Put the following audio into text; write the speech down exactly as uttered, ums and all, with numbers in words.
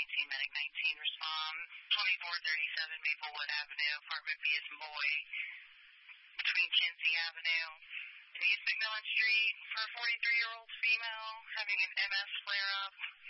nineteen, Medic nineteen, respond. twenty-four thirty-seven Maplewood Avenue, apartment B is Moy, between Kinsey Avenue and East McMillan Street, for a forty-three-year-old female having an M S flare-up.